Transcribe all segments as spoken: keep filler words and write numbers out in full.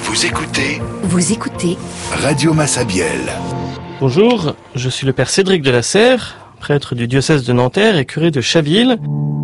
Vous écoutez Vous écoutez Radio Massabielle. Bonjour, je suis le père Cédric de la Serre, prêtre du diocèse de Nanterre et curé de Chaville.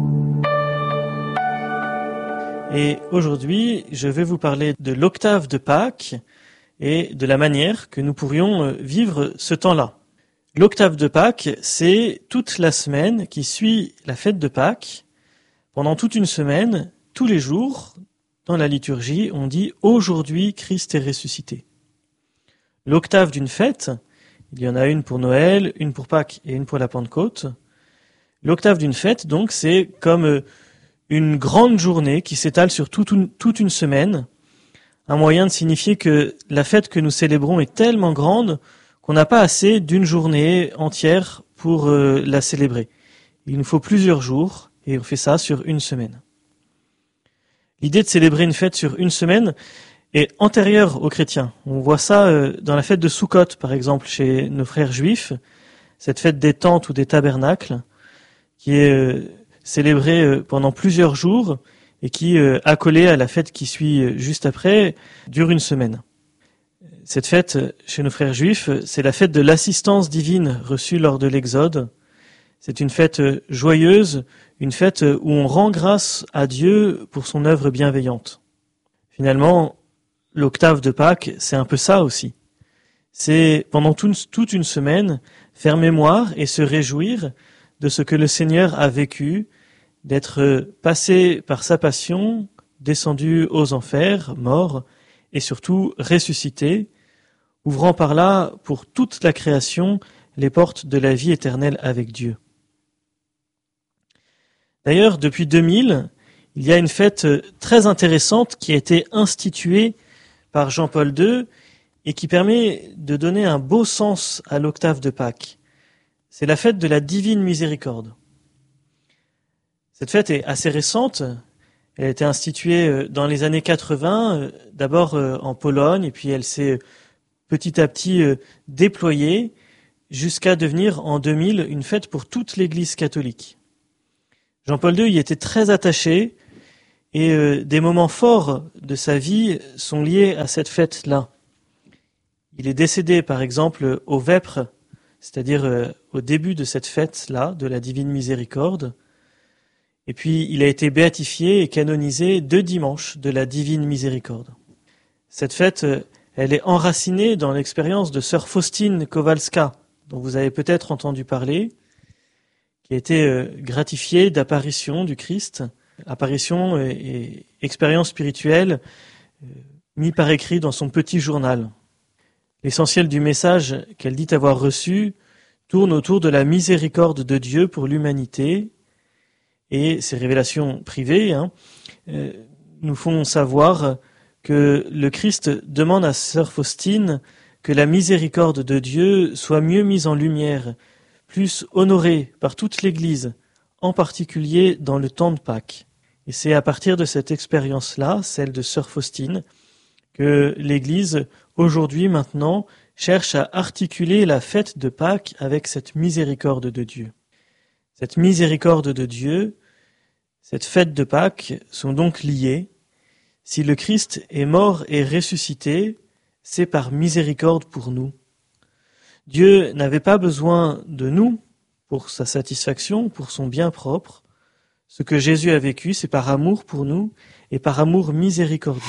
Et aujourd'hui, je vais vous parler de l'octave de Pâques et de la manière que nous pourrions vivre ce temps-là. L'octave de Pâques, c'est toute la semaine qui suit la fête de Pâques. Pendant toute une semaine, tous les jours, dans la liturgie, on dit « Aujourd'hui, Christ est ressuscité ». L'octave d'une fête, il y en a une pour Noël, une pour Pâques et une pour la Pentecôte. L'octave d'une fête, donc, c'est comme une grande journée qui s'étale sur toute une, toute une semaine, un moyen de signifier que la fête que nous célébrons est tellement grande qu'on n'a pas assez d'une journée entière pour euh, la célébrer. Il nous faut plusieurs jours et on fait ça sur une semaine. L'idée de célébrer une fête sur une semaine est antérieure aux chrétiens. On voit ça euh, dans la fête de Soukhot, par exemple, chez nos frères juifs, cette fête des tentes ou des tabernacles, qui est euh, célébrée euh, pendant plusieurs jours et qui, euh, accolée à la fête qui suit euh, juste après, dure une semaine. Cette fête, chez nos frères juifs, c'est la fête de l'assistance divine reçue lors de l'Exode. C'est une fête joyeuse, une fête où on rend grâce à Dieu pour son œuvre bienveillante. Finalement, l'octave de Pâques, c'est un peu ça aussi. C'est pendant toute une semaine faire mémoire et se réjouir de ce que le Seigneur a vécu, d'être passé par sa passion, descendu aux enfers, mort, et surtout ressuscité, ouvrant par là pour toute la création les portes de la vie éternelle avec Dieu. D'ailleurs, depuis deux mille, il y a une fête très intéressante qui a été instituée par Jean-Paul deux et qui permet de donner un beau sens à l'octave de Pâques. C'est la fête de la Divine Miséricorde. Cette fête est assez récente. Elle a été instituée dans les années quatre-vingts, d'abord en Pologne, et puis elle s'est petit à petit déployée jusqu'à devenir en deux mille une fête pour toute l'Église catholique. Jean-Paul deux y était très attaché et euh, des moments forts de sa vie sont liés à cette fête-là. Il est décédé par exemple au Vêpres, c'est-à-dire euh, au début de cette fête-là, de la Divine Miséricorde. Et puis il a été béatifié et canonisé deux dimanches de la Divine Miséricorde. Cette fête, euh, elle est enracinée dans l'expérience de sœur Faustine Kowalska, dont vous avez peut-être entendu parler, qui a été euh, gratifiée d'apparition du Christ, apparition et, et expérience spirituelle euh, mis par écrit dans son petit journal. L'essentiel du message qu'elle dit avoir reçu tourne autour de la miséricorde de Dieu pour l'humanité, et ces révélations privées hein, euh, nous font savoir que le Christ demande à sœur Faustine que la miséricorde de Dieu soit mieux mise en lumière, plus honorée par toute l'Église, en particulier dans le temps de Pâques. Et c'est à partir de cette expérience-là, celle de sœur Faustine, que l'Église, aujourd'hui, maintenant, cherche à articuler la fête de Pâques avec cette miséricorde de Dieu. Cette miséricorde de Dieu, cette fête de Pâques sont donc liées. Si le Christ est mort et ressuscité, c'est par miséricorde pour nous. Dieu n'avait pas besoin de nous pour sa satisfaction, pour son bien propre. Ce que Jésus a vécu, c'est par amour pour nous et par amour miséricordieux.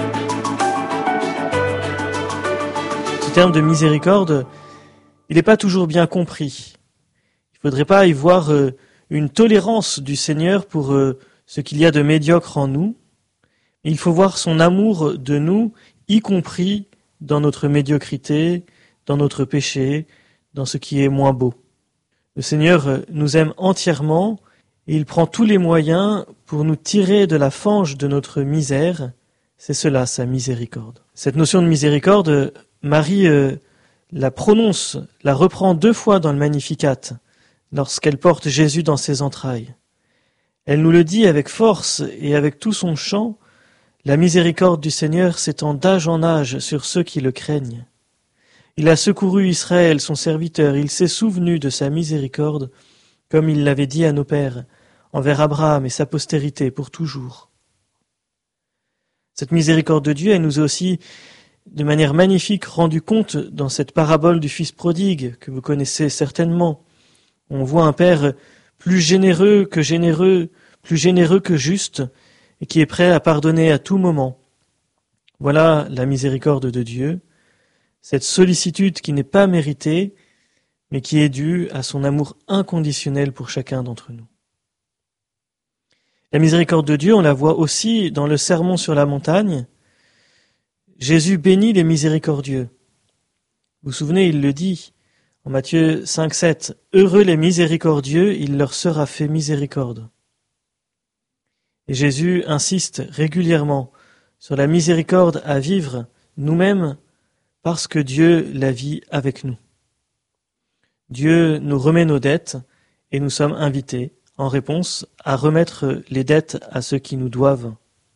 Ce terme de miséricorde, il n'est pas toujours bien compris. Il ne faudrait pas y voir une tolérance du Seigneur pour ce qu'il y a de médiocre en nous. Il faut voir son amour de nous, y compris dans notre médiocrité, dans notre péché, dans ce qui est moins beau. Le Seigneur nous aime entièrement et il prend tous les moyens pour nous tirer de la fange de notre misère. C'est cela, sa miséricorde. Cette notion de miséricorde, Marie euh, la prononce, la reprend deux fois dans le Magnificat, lorsqu'elle porte Jésus dans ses entrailles. Elle nous le dit avec force et avec tout son chant, la miséricorde du Seigneur s'étend d'âge en âge sur ceux qui le craignent. Il a secouru Israël, son serviteur, il s'est souvenu de sa miséricorde, comme il l'avait dit à nos pères, envers Abraham et sa postérité pour toujours. Cette miséricorde de Dieu, elle nous est aussi de manière magnifique rendue compte dans cette parabole du fils prodigue que vous connaissez certainement. On voit un père plus généreux que généreux, plus généreux que juste, et qui est prêt à pardonner à tout moment. Voilà la miséricorde de Dieu, cette sollicitude qui n'est pas méritée, mais qui est due à son amour inconditionnel pour chacun d'entre nous. La miséricorde de Dieu, on la voit aussi dans le sermon sur la montagne. Jésus bénit les miséricordieux. Vous vous souvenez, il le dit en Matthieu cinq sept, « Heureux les miséricordieux, il leur sera fait miséricorde. » Et Jésus insiste régulièrement sur la miséricorde à vivre nous-mêmes parce que Dieu la vit avec nous. Dieu nous remet nos dettes et nous sommes invités, en réponse, à remettre les dettes à ceux qui nous doivent.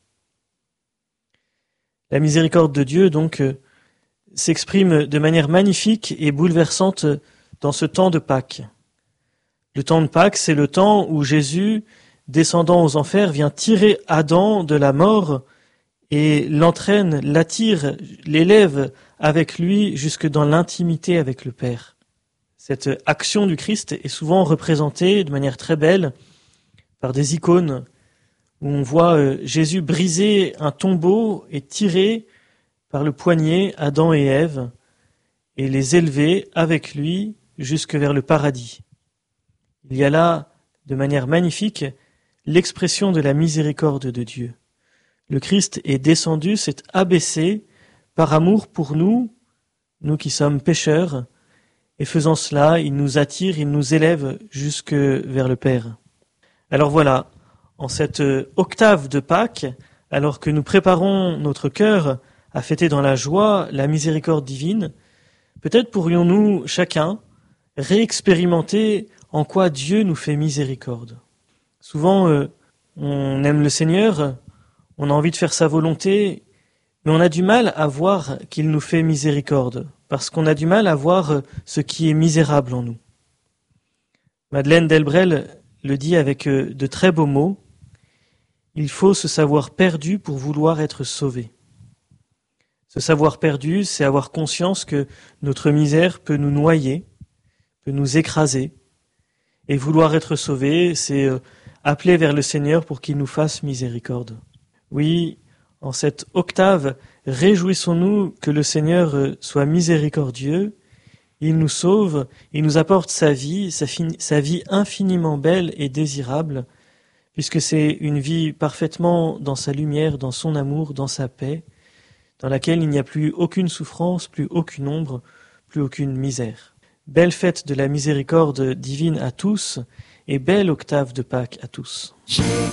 La miséricorde de Dieu, donc, s'exprime de manière magnifique et bouleversante dans ce temps de Pâques. Le temps de Pâques, c'est le temps où Jésus, descendant aux enfers, vient tirer Adam de la mort et l'entraîne, l'attire, l'élève avec lui jusque dans l'intimité avec le Père. Cette action du Christ est souvent représentée de manière très belle par des icônes où on voit Jésus briser un tombeau et tirer par le poignet Adam et Ève et les élever avec lui jusque vers le paradis. Il y a là, de manière magnifique, l'expression de la miséricorde de Dieu. Le Christ est descendu, s'est abaissé par amour pour nous, nous qui sommes pécheurs, et faisant cela, il nous attire, il nous élève jusque vers le Père. Alors voilà, en cette octave de Pâques, alors que nous préparons notre cœur à fêter dans la joie la miséricorde divine, peut-être pourrions-nous chacun réexpérimenter en quoi Dieu nous fait miséricorde. Souvent, euh, on aime le Seigneur, on a envie de faire sa volonté, mais on a du mal à voir qu'il nous fait miséricorde, parce qu'on a du mal à voir ce qui est misérable en nous. Madeleine Delbrel le dit avec de très beaux mots, « Il faut se savoir perdu pour vouloir être sauvé. » Se savoir perdu, c'est avoir conscience que notre misère peut nous noyer, peut nous écraser, et vouloir être sauvé, c'est appeler vers le Seigneur pour qu'il nous fasse miséricorde. Oui, en cette octave, réjouissons-nous que le Seigneur soit miséricordieux, il nous sauve, il nous apporte sa vie, sa, fin, sa vie infiniment belle et désirable, puisque c'est une vie parfaitement dans sa lumière, dans son amour, dans sa paix, dans laquelle il n'y a plus aucune souffrance, plus aucune ombre, plus aucune misère. Belle fête de la miséricorde divine à tous, et belle octave de Pâques à tous.